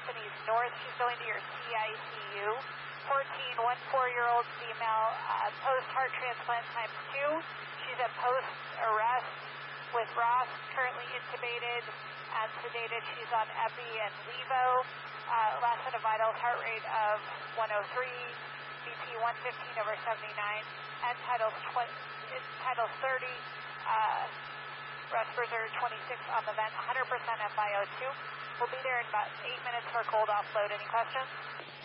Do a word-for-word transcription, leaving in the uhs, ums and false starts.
Destinies North. She's going to your C I C U. fourteen, one four-year-old female, uh, post-heart transplant times two. She's at post-arrest with Ross, currently intubated and sedated. She's on Epi and Levo. Uh, last set of vitals, heart rate of one oh three, B P one fifteen over seventy-nine, and titles, titles thirty, uh, respirator twenty-six on the vent, one hundred percent F i O two. We'll be there in about eight minutes for cold offload. Any questions?